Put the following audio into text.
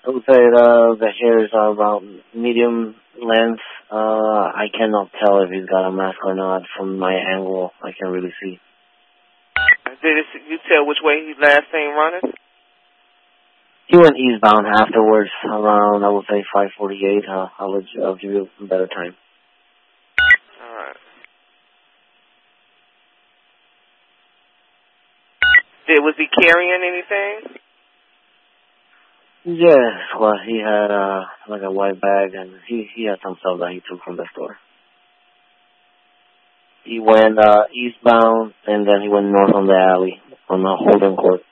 I would say the hairs are about medium length. I cannot tell if he's got a mask or not from my angle. I can't really see. Did you tell which way he last seen running? He went eastbound afterwards around, I would say, 5:48. I'll give you a better time. All right. Was he carrying anything? Yes, well, he had like a white bag, and he had some stuff that he took from the store. He went eastbound, and then he went north on the alley on the Holden Court.